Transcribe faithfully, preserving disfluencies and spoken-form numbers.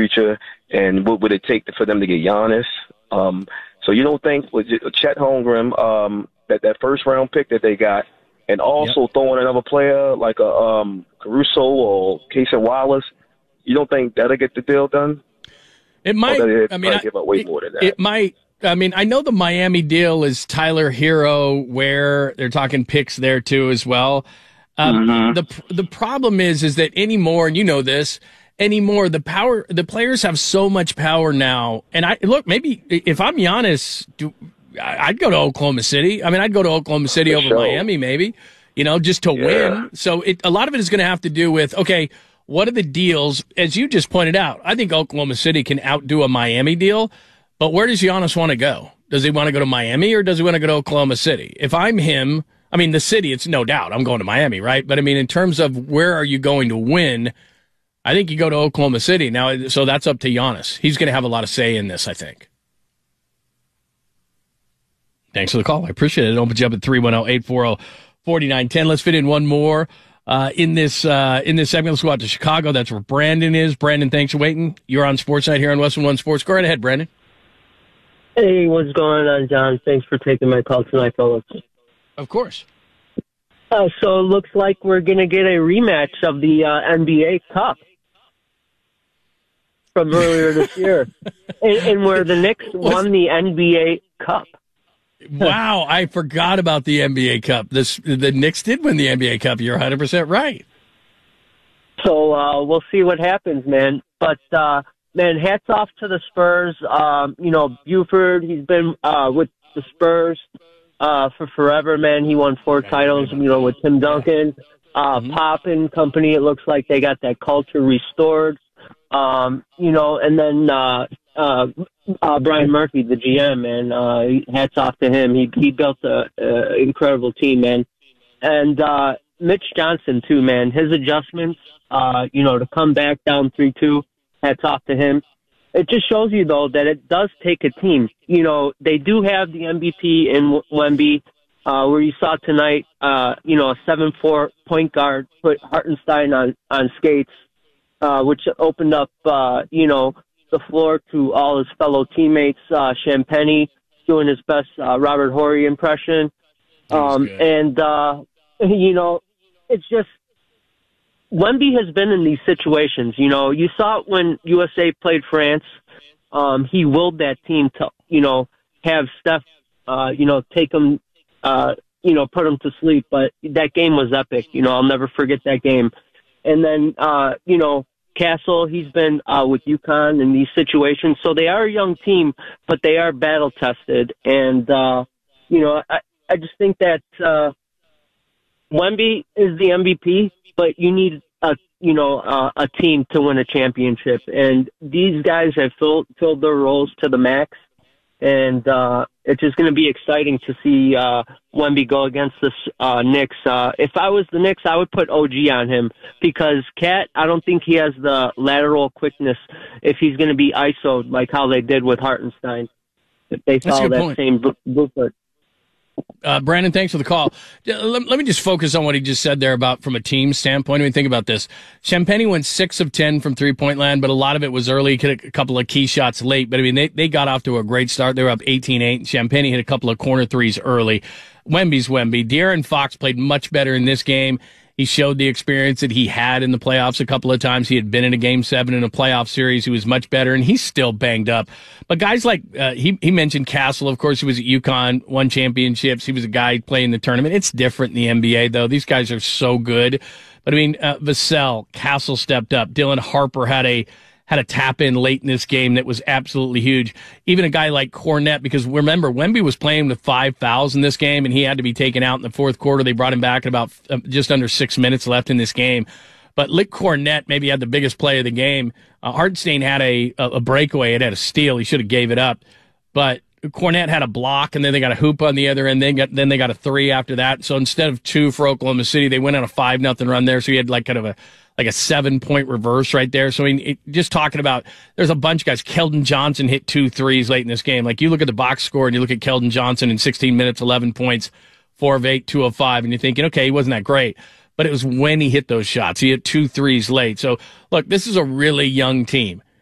future, and what would it take for them to get Giannis? Um, so you don't think with Chet Holmgren, um, that that first round pick that they got, and also yep. throwing another player like a um, Caruso or Casey Wallace, you don't think that'll get the deal done? It might. I mean, I, give up way it, more than that. It might. I mean, I know the Miami deal is Tyler Hero, where they're talking picks there too as well. Um, mm-hmm. The the problem is, is that anymore, and you know this, anymore the power, the players have so much power now. And I look, maybe if I'm Giannis, do, I'd go to Oklahoma City. I mean, I'd go to Oklahoma City For over sure. Miami, maybe, you know, just to yeah. win. So it, a lot of it is going to have to do with, okay, what are the deals? As you just pointed out, I think Oklahoma City can outdo a Miami deal. But where does Giannis want to go? Does he want to go to Miami or does he want to go to Oklahoma City? If I'm him, I mean, the city, it's no doubt I'm going to Miami, right? But I mean, in terms of where are you going to win, I think you go to Oklahoma City. Now, so that's up to Giannis. He's going to have a lot of say in this, I think. Thanks for the call. I appreciate it. Open you up at three one zero, eight four zero, four nine one zero. Let's fit in one more uh, in this uh, in this segment. Let's go out to Chicago. That's where Brandon is. Brandon, thanks for waiting. You're on Sports Night here on Western One Sports. Go right ahead, Brandon. Hey, what's going on, John? Thanks for taking my call tonight, fellas. Of course. Uh, so it looks like we're going to get a rematch of the uh, N B A Cup from earlier this year, and, and where the Knicks won the N B A Cup. Wow, I forgot about the N B A Cup. This, the Knicks did win the N B A Cup. You're one hundred percent right. So uh, we'll see what happens, man. But, uh, man, hats off to the Spurs. Um, you know, Buford, he's been uh, with the Spurs uh, for forever, man. He won four titles, you know, with Tim Duncan. Uh, mm-hmm. Pop and company, it looks like they got that culture restored. Um, you know, and then uh, uh, uh, Brian Murphy, the G M, man, uh, hats off to him. He he built an incredible team, man. And uh, Mitch Johnson, too, man. His adjustments, uh, you know, to come back down three two, hats off to him. It just shows you, though, that it does take a team. You know, they do have the M V P in Wemby, uh, where you saw tonight, uh, you know, a seven four point guard put Hartenstein on, on skates, uh, which opened up, uh, you know, the floor to all his fellow teammates. Uh, Champagnie doing his best uh, Robert Horry impression. Um, and, uh, you know, it's just, Wemby has been in these situations. You know, you saw it when U S A played France. Um, he willed that team to, you know, have Steph, uh, you know, take him, uh, you know, put him to sleep. But that game was epic. You know, I'll never forget that game. And then, uh, you know, Castle, he's been uh, with UConn in these situations. So they are a young team, but they are battle tested. And, uh, you know, I, I just think that uh, Wemby is the M V P, but you need a you know uh, a team to win a championship, and these guys have filled filled their roles to the max, and uh, it's just going to be exciting to see uh, Wemby go against the uh, Knicks. Uh, if I was the Knicks, I would put O G on him because Cat, I don't think he has the lateral quickness if he's going to be I S O'd like how they did with Hartenstein. If they follow that point. Same blueprint. Uh, Brandon, thanks for the call. Let, let me just focus on what he just said there about from a team standpoint. I mean, think about this. Champagnie went six of ten from three-point land, but a lot of it was early. Hit a couple of key shots late, but I mean, they, they got off to a great start. They were up eighteen eight. Champagnie hit a couple of corner threes early. Wemby's Wemby. De'Aaron Fox played much better in this game. He showed the experience that he had in the playoffs a couple of times. He had been in a game seven in a playoff series. He was much better, and he's still banged up. But guys like, uh, he, he mentioned Castle. Of course, he was at UConn, won championships. He was a guy playing the tournament. It's different in the N B A, though. These guys are so good. But, I mean, uh, Vassell, Castle stepped up. Dylan Harper had a had a tap in late in this game that was absolutely huge. Even a guy like Cornette, because remember, Wemby was playing with five fouls in this game, and he had to be taken out in the fourth quarter. They brought him back at about uh, just under six minutes left in this game. But Lick Cornette maybe had the biggest play of the game. Uh, Hartenstein had a, a, a breakaway. It had a steal. He should have gave it up. But Cornette had a block, and then they got a hoop on the other end. Then got then they got a three after that. So instead of two for Oklahoma City, they went on a five nothing run there. So he had like kind of a like a seven point reverse right there. So I mean, it, just talking about, there's a bunch of guys. Keldon Johnson hit two threes late in this game. Like you look at the box score and you look at Keldon Johnson in sixteen minutes, eleven points, four of eight, two of five, and you're thinking, okay, he wasn't that great. But it was when he hit those shots. He hit two threes late. So look, this is a really young team.